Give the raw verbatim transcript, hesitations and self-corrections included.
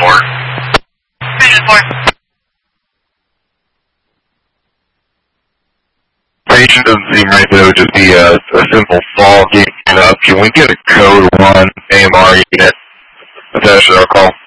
four. Vision four. Patient doesn't seem right, but it would just be a, a simple fall getting up. Can we get a code one A M R unit attached to our call?